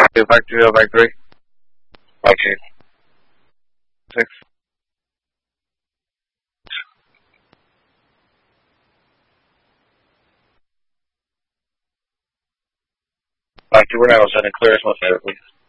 2, 5 2, 5 3. 5 2. 6. 5 2, we're now sending clearance, most later, please.